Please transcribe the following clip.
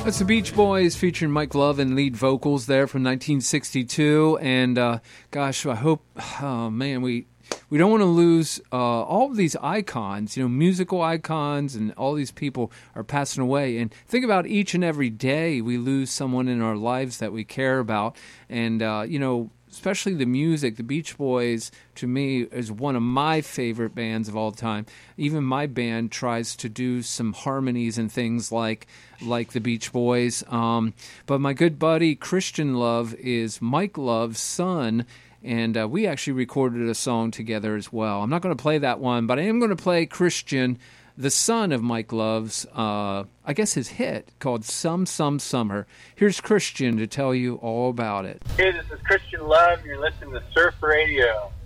That's the Beach Boys featuring Mike Love and lead vocals there from 1962. And gosh, I hope, oh man, we don't want to lose all of these icons, musical icons, and all these people are passing away. And think about each and every day we lose someone in our lives that we care about. And, especially the music, the Beach Boys, to me, is one of my favorite bands of all time. Even my band tries to do some harmonies and things like the Beach Boys. But my good buddy Christian Love is Mike Love's son, and we actually recorded a song together as well. I'm not going to play that one, but I am going to play Christian, the son of Mike Love's, I guess his hit called Some Summer. Here's Christian to tell you all about it. Hey, this is Christian Love. You're listening to Surf Radio.